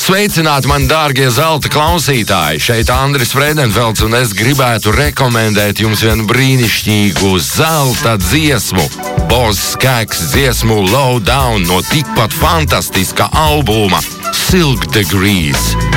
Sveicināti, mani dārgie zelta klausītāji! Šeit Andris Friedenfelds, un es gribētu rekomendēt jums vienu brīnišķīgu zelta dziesmu. Boss Skaggs dziesmu Low Down no tikpat fantastiska albuma Silk Degrees.